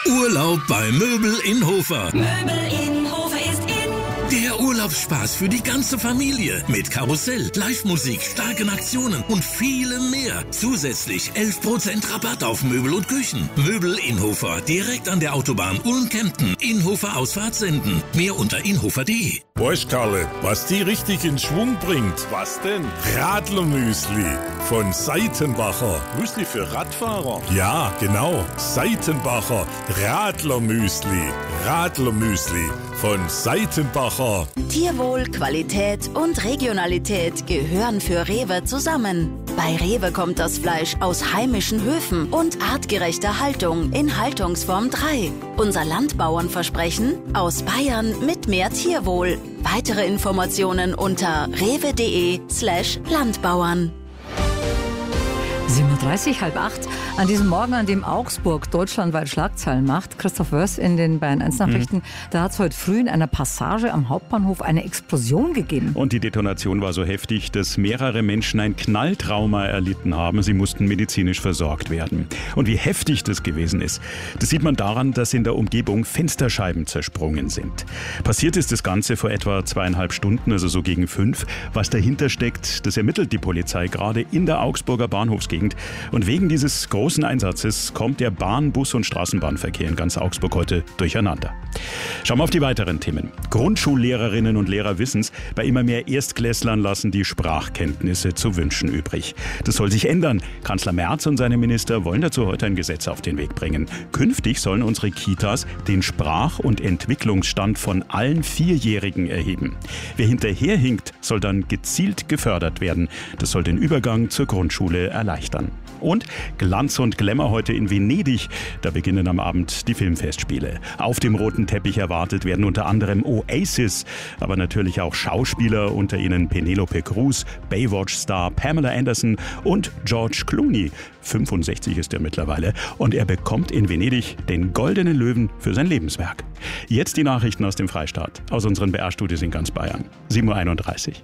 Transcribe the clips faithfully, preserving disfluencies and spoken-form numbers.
Urlaub bei Möbel in Hofer. Möbel in Hofer ist in. Der Urlaubsspaß für die ganze Familie. Mit Karussell, Live-Musik, starken Aktionen und vielem mehr. Zusätzlich elf Prozent Rabatt auf Möbel und Küchen. Möbel in Hofer, direkt an der Autobahn Ulm-Kempten. Inhofer Ausfahrt senden. Mehr unter inhofer punkt de. Weißt, Karle, was die richtig in Schwung bringt? Was denn? Radlermüsli von Seitenbacher. Müsli für Radfahrer? Ja, genau. Seitenbacher Radlermüsli. Radlermüsli von Seitenbacher. Tierwohl, Qualität und Regionalität gehören für Rewe zusammen. Bei Rewe kommt das Fleisch aus heimischen Höfen und artgerechter Haltung in Haltungsform drei. Unser Landbauernversprechen: aus Bayern mit mehr Tierwohl. Weitere Informationen unter rewe.de slash Landbauern. sieben Uhr dreißig, halb acht. An diesem Morgen, an dem Augsburg deutschlandweit Schlagzeilen macht, Christoph Wörs in den Bayern eins Nachrichten, mhm. da hat es heute früh in einer Passage am Hauptbahnhof eine Explosion gegeben. Und die Detonation war so heftig, dass mehrere Menschen ein Knalltrauma erlitten haben. Sie mussten medizinisch versorgt werden. Und wie heftig das gewesen ist, das sieht man daran, dass in der Umgebung Fensterscheiben zersprungen sind. Passiert ist das Ganze vor etwa zweieinhalb Stunden, also so gegen fünf. Was dahinter steckt, das ermittelt die Polizei gerade in der Augsburger Bahnhofsgegend. Und wegen dieses großen Einsatzes kommt der Bahn-, Bus- und Straßenbahnverkehr in ganz Augsburg heute durcheinander. Schauen wir auf die weiteren Themen. Grundschullehrerinnen und Lehrer wissen's, bei immer mehr Erstklässlern lassen die Sprachkenntnisse zu wünschen übrig. Das soll sich ändern. Kanzler Merz und seine Minister wollen dazu heute ein Gesetz auf den Weg bringen. Künftig sollen unsere Kitas den Sprach- und Entwicklungsstand von allen Vierjährigen erheben. Wer hinterherhinkt, soll dann gezielt gefördert werden. Das soll den Übergang zur Grundschule erleichtern. Und Glanz und Glamour heute in Venedig. Da beginnen am Abend die Filmfestspiele. Auf dem roten Teppich erwartet werden unter anderem Oasis, aber natürlich auch Schauspieler, unter ihnen Penelope Cruz, Baywatch-Star Pamela Anderson und George Clooney. fünfundsechzig ist er mittlerweile und er bekommt in Venedig den Goldenen Löwen für sein Lebenswerk. Jetzt die Nachrichten aus dem Freistaat, aus unseren B R-Studios in ganz Bayern. sieben Uhr einunddreißig.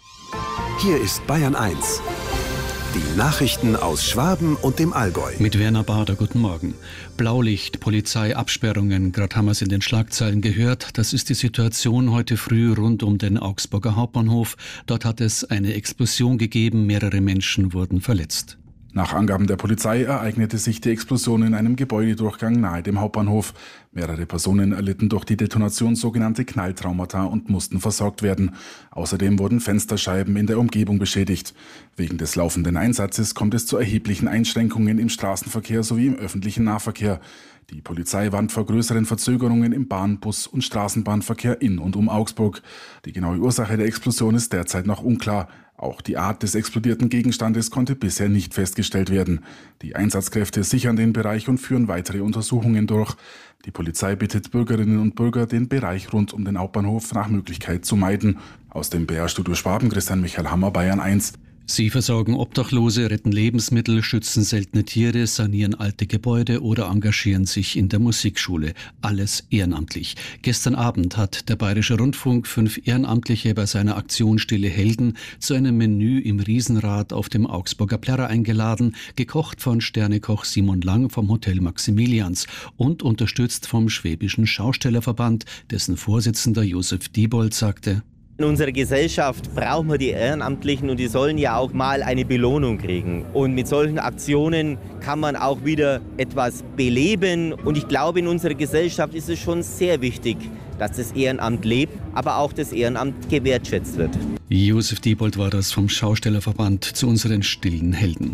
Hier ist Bayern eins. Die Nachrichten aus Schwaben und dem Allgäu. Mit Werner Bader, guten Morgen. Blaulicht, Polizei, Absperrungen, gerade haben wir es in den Schlagzeilen gehört. Das ist die Situation heute früh rund um den Augsburger Hauptbahnhof. Dort hat es eine Explosion gegeben, mehrere Menschen wurden verletzt. Nach Angaben der Polizei ereignete sich die Explosion in einem Gebäudedurchgang nahe dem Hauptbahnhof. Mehrere Personen erlitten durch die Detonation sogenannte Knalltraumata und mussten versorgt werden. Außerdem wurden Fensterscheiben in der Umgebung beschädigt. Wegen des laufenden Einsatzes kommt es zu erheblichen Einschränkungen im Straßenverkehr sowie im öffentlichen Nahverkehr. Die Polizei warnt vor größeren Verzögerungen im Bahn-, Bus- und Straßenbahnverkehr in und um Augsburg. Die genaue Ursache der Explosion ist derzeit noch unklar. Auch die Art des explodierten Gegenstandes konnte bisher nicht festgestellt werden. Die Einsatzkräfte sichern den Bereich und führen weitere Untersuchungen durch. Die Polizei bittet Bürgerinnen und Bürger, den Bereich rund um den Hauptbahnhof nach Möglichkeit zu meiden. Aus dem B R-Studio Schwaben, Christian Michael Hammer, Bayern eins. Sie versorgen Obdachlose, retten Lebensmittel, schützen seltene Tiere, sanieren alte Gebäude oder engagieren sich in der Musikschule. Alles ehrenamtlich. Gestern Abend hat der Bayerische Rundfunk fünf Ehrenamtliche bei seiner Aktion Stille Helden zu einem Menü im Riesenrad auf dem Augsburger Plärrer eingeladen, gekocht von Sternekoch Simon Lang vom Hotel Maximilians und unterstützt vom Schwäbischen Schaustellerverband, dessen Vorsitzender Josef Diebold sagte: In unserer Gesellschaft brauchen wir die Ehrenamtlichen und die sollen ja auch mal eine Belohnung kriegen. Und mit solchen Aktionen kann man auch wieder etwas beleben. Und ich glaube, in unserer Gesellschaft ist es schon sehr wichtig, dass das Ehrenamt lebt, aber auch das Ehrenamt gewertschätzt wird. Josef Diebold war das vom Schaustellerverband zu unseren stillen Helden.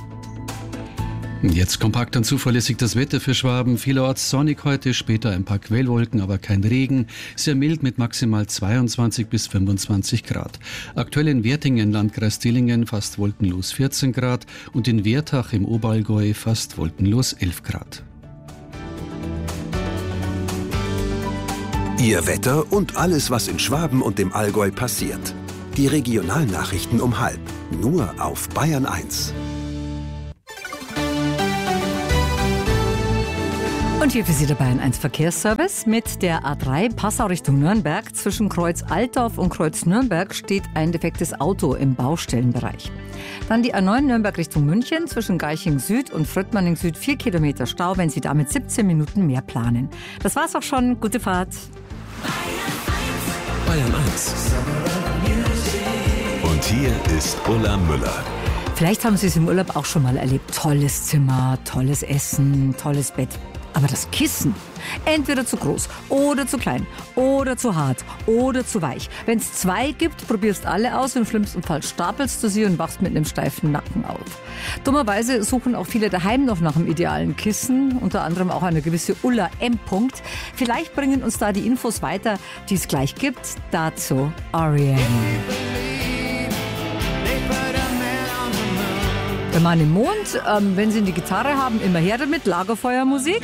Jetzt kompakt und zuverlässig das Wetter für Schwaben. Vielerorts sonnig heute, später ein paar Quellwolken, aber kein Regen. Sehr mild mit maximal zweiundzwanzig bis fünfundzwanzig Grad. Aktuell in Wertingen, Landkreis Dillingen, fast wolkenlos vierzehn Grad und in Wertach im Oberallgäu fast wolkenlos elf Grad. Ihr Wetter und alles, was in Schwaben und dem Allgäu passiert. Die Regionalnachrichten um halb. Nur auf Bayern eins. Und hier für Sie der Bayern eins Verkehrsservice. Mit der A drei Passau Richtung Nürnberg zwischen Kreuz Altdorf und Kreuz Nürnberg steht ein defektes Auto im Baustellenbereich. Dann die A neun Nürnberg Richtung München zwischen Geiching Süd und Fröttmanning Süd vier Kilometer Stau, wenn Sie damit siebzehn Minuten mehr planen. Das war's auch schon. Gute Fahrt. Bayern eins. Und hier ist Ulla Müller. Vielleicht haben Sie es im Urlaub auch schon mal erlebt. Tolles Zimmer, tolles Essen, tolles Bett. Aber das Kissen, entweder zu groß oder zu klein oder zu hart oder zu weich. Wenn es zwei gibt, probierst alle aus. Im schlimmsten Fall stapelst du sie und wachst mit einem steifen Nacken auf. Dummerweise suchen auch viele daheim noch nach einem idealen Kissen, unter anderem auch eine gewisse Ulla M. Vielleicht bringen uns da die Infos weiter, die es gleich gibt. Dazu R E M. Der Mann im Mond, ähm, wenn Sie eine Gitarre haben, immer her damit, Lagerfeuermusik.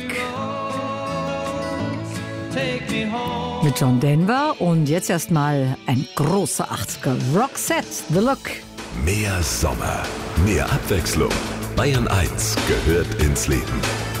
Mit John Denver und jetzt erstmal ein großer achtziger Roxette, The Look. Mehr Sommer, mehr Abwechslung. Bayern eins gehört ins Leben.